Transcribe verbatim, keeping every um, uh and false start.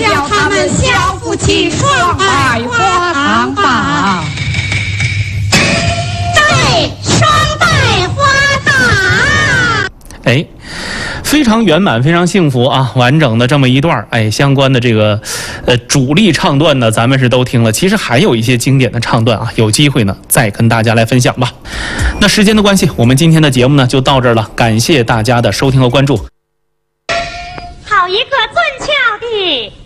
叫他们小夫妻双拜花堂吧。 对，双拜花堂。 哎，非常圆满，非常幸福啊！完整的这么一段，哎，相关的这个呃主力唱段呢，咱们是都听了。其实还有一些经典的唱段啊，有机会呢再跟大家来分享吧。那时间的关系，我们今天的节目呢就到这儿了，感谢大家的收听和关注。 好一个俊俏的